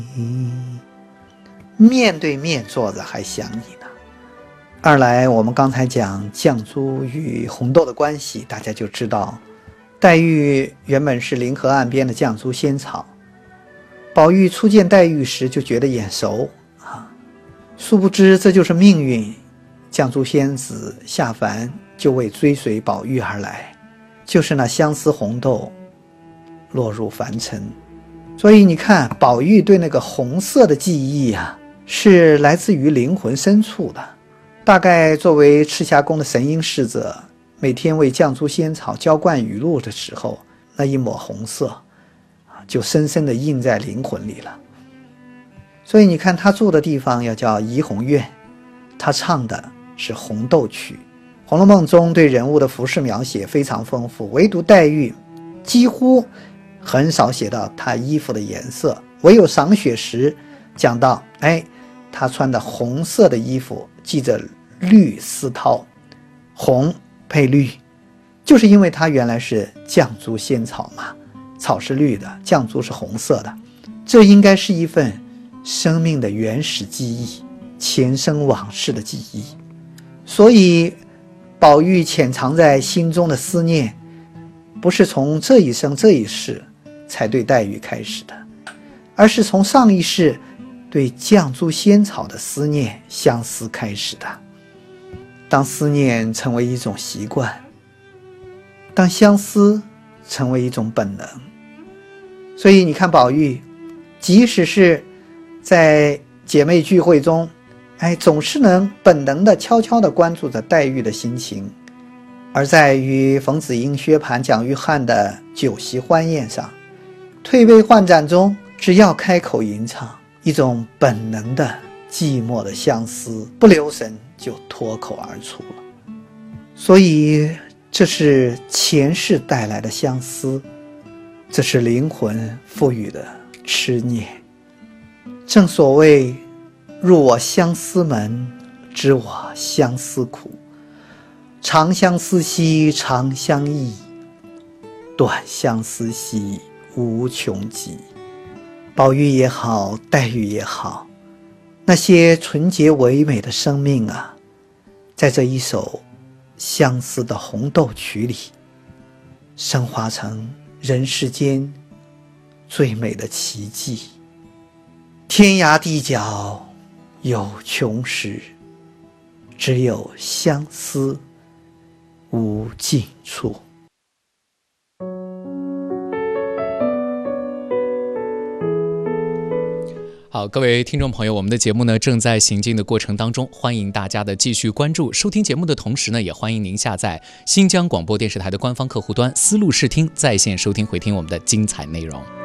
面对面坐着还想你呢。二来我们刚才讲绛珠与红豆的关系，大家就知道黛玉原本是临河岸边的绛珠仙草，宝玉初见黛玉时就觉得眼熟殊不知这就是命运，绛珠仙子下凡就为追随宝玉而来，就是那相思红豆落入凡尘。所以你看宝玉对那个红色的记忆是来自于灵魂深处的。大概作为赤霞宫的神瑛侍者，每天为绛珠仙草浇灌雨露的时候，那一抹红色就深深地印在灵魂里了。所以你看他住的地方要叫怡红院，他唱的是红豆曲。红楼梦中对人物的服饰描写非常丰富，唯独黛玉几乎很少写到她衣服的颜色，唯有赏雪时讲到她穿的红色的衣服系着绿丝绦，红配绿，就是因为它原来是绛珠仙草嘛，草是绿的，绛珠是红色的，这应该是一份生命的原始记忆，前生往事的记忆。所以宝玉潜藏在心中的思念，不是从这一生这一世才对黛玉开始的，而是从上一世对绛珠仙草的思念相思开始的。当思念成为一种习惯，当相思成为一种本能，所以你看宝玉即使是在姐妹聚会中总是能本能的悄悄地关注着黛玉的心情，而在与冯子英、薛蟠、蒋玉菡的酒席欢宴上，退杯换盏中，只要开口吟唱，一种本能的寂寞的相思不留神就脱口而出了。所以这是前世带来的相思，这是灵魂赋予的痴念。正所谓入我相思门，知我相思苦，长相思兮长相忆，短相思兮无穷极。宝玉也好，黛玉也好，那些纯洁唯美的生命在这一首相思的红豆曲里升华成人世间最美的奇迹。天涯地角有穷时，只有相思无尽处。 好，各位听众朋友，我们的节目呢正在行进的过程当中，欢迎大家的继续关注收听节目的同时呢，也欢迎您下载新疆广播电视台的官方客户端思路视听，在线收听回听我们的精彩内容。